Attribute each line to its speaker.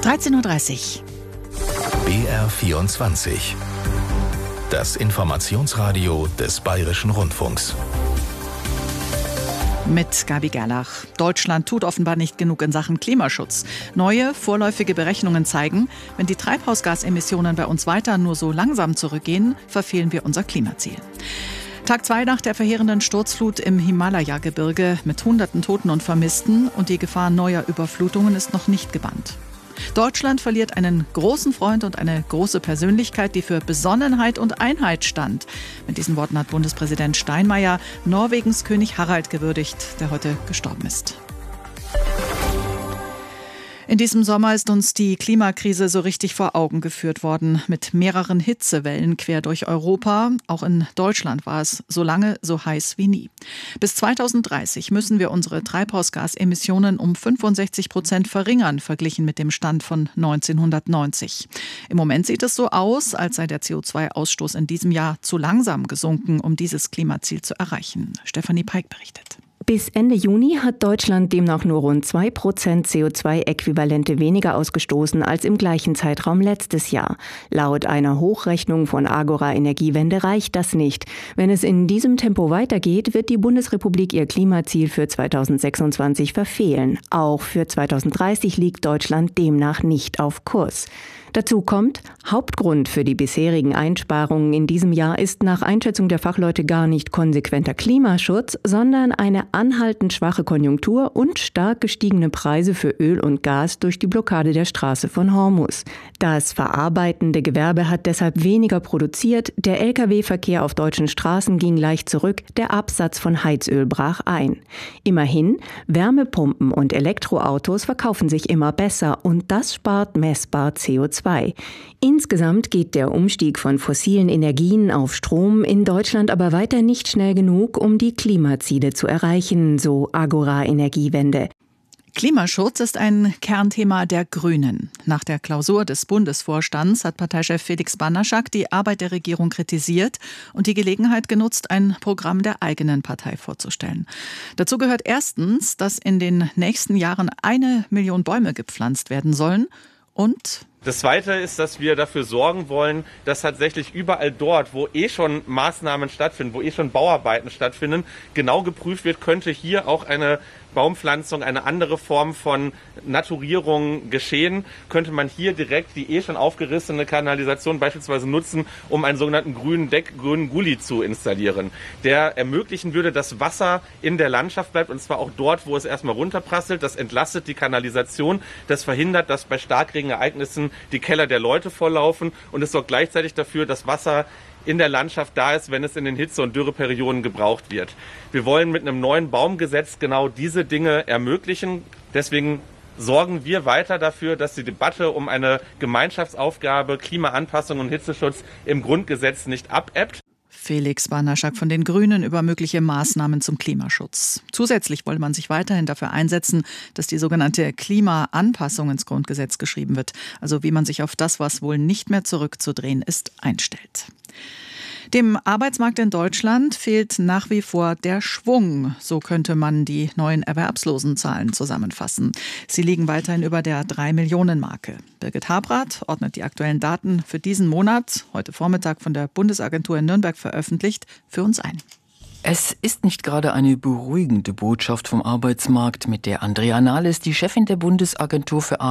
Speaker 1: 13.30 Uhr.
Speaker 2: BR24. Das Informationsradio des Bayerischen Rundfunks.
Speaker 1: Mit Gabi Gerlach. Deutschland tut offenbar nicht genug in Sachen Klimaschutz. Neue, vorläufige Berechnungen zeigen, wenn die Treibhausgasemissionen bei uns weiter nur so langsam zurückgehen, verfehlen wir unser Klimaziel. Tag 2 nach der verheerenden Sturzflut im Himalaya-Gebirge mit Hunderten Toten und Vermissten und die Gefahr neuer Überflutungen ist noch nicht gebannt. Deutschland verliert einen großen Freund und eine große Persönlichkeit, die für Besonnenheit und Einheit stand. Mit diesen Worten hat Bundespräsident Steinmeier Norwegens König Harald gewürdigt, der heute gestorben ist. In diesem Sommer ist uns die Klimakrise so richtig vor Augen geführt worden, mit mehreren Hitzewellen quer durch Europa. Auch in Deutschland war es so lange so heiß wie nie. Bis 2030 müssen wir unsere Treibhausgasemissionen um 65% verringern, verglichen mit dem Stand von 1990. Im Moment sieht es so aus, als sei der CO2-Ausstoß in diesem Jahr zu langsam gesunken, um dieses Klimaziel zu erreichen. Stefanie Peik berichtet.
Speaker 3: Bis Ende Juni hat Deutschland demnach nur rund 2% CO2-Äquivalente weniger ausgestoßen als im gleichen Zeitraum letztes Jahr. Laut einer Hochrechnung von Agora Energiewende reicht das nicht. Wenn es in diesem Tempo weitergeht, wird die Bundesrepublik ihr Klimaziel für 2026 verfehlen. Auch für 2030 liegt Deutschland demnach nicht auf Kurs. Dazu kommt, Hauptgrund für die bisherigen Einsparungen in diesem Jahr ist nach Einschätzung der Fachleute gar nicht konsequenter Klimaschutz, sondern eine anhaltend schwache Konjunktur und stark gestiegene Preise für Öl und Gas durch die Blockade der Straße von Hormuz. Das verarbeitende Gewerbe hat deshalb weniger produziert, der Lkw-Verkehr auf deutschen Straßen ging leicht zurück, der Absatz von Heizöl brach ein. Immerhin, Wärmepumpen und Elektroautos verkaufen sich immer besser und das spart messbar CO2. Insgesamt geht der Umstieg von fossilen Energien auf Strom in Deutschland aber weiter nicht schnell genug, um die Klimaziele zu erreichen, so Agora Energiewende.
Speaker 1: Klimaschutz ist ein Kernthema der Grünen. Nach der Klausur des Bundesvorstands hat Parteichef Felix Banaschak die Arbeit der Regierung kritisiert und die Gelegenheit genutzt, ein Programm der eigenen Partei vorzustellen. Dazu gehört erstens, dass in den nächsten Jahren 1 Million Bäume gepflanzt werden sollen und
Speaker 4: das Zweite ist, dass wir dafür sorgen wollen, dass tatsächlich überall dort, wo schon Maßnahmen stattfinden, wo schon Bauarbeiten stattfinden, genau geprüft wird, könnte hier auch eine Baumpflanzung, eine andere Form von Naturierung geschehen, könnte man hier direkt die schon aufgerissene Kanalisation beispielsweise nutzen, um einen sogenannten grünen Gully zu installieren, der ermöglichen würde, dass Wasser in der Landschaft bleibt und zwar auch dort, wo es erstmal runterprasselt. Das entlastet die Kanalisation, das verhindert, dass bei Starkregenereignissen die Keller der Leute volllaufen und es sorgt gleichzeitig dafür, dass Wasser in der Landschaft da ist, wenn es in den Hitze- und Dürreperioden gebraucht wird. Wir wollen mit einem neuen Baumgesetz genau diese Dinge ermöglichen. Deswegen sorgen wir weiter dafür, dass die Debatte um eine Gemeinschaftsaufgabe Klimaanpassung und Hitzeschutz im Grundgesetz nicht abebbt.
Speaker 1: Felix Banaschak von den Grünen über mögliche Maßnahmen zum Klimaschutz. Zusätzlich wolle man sich weiterhin dafür einsetzen, dass die sogenannte Klimaanpassung ins Grundgesetz geschrieben wird. Also wie man sich auf das, was wohl nicht mehr zurückzudrehen ist, einstellt. Dem Arbeitsmarkt in Deutschland fehlt nach wie vor der Schwung. So könnte man die neuen Erwerbslosenzahlen zusammenfassen. Sie liegen weiterhin über der 3-Millionen-Marke. Birgit Habrath ordnet die aktuellen Daten für diesen Monat, heute Vormittag von der Bundesagentur in Nürnberg veröffentlicht, für uns ein.
Speaker 5: Es ist nicht gerade eine beruhigende Botschaft vom Arbeitsmarkt, mit der Andrea Nahles, die Chefin der Bundesagentur für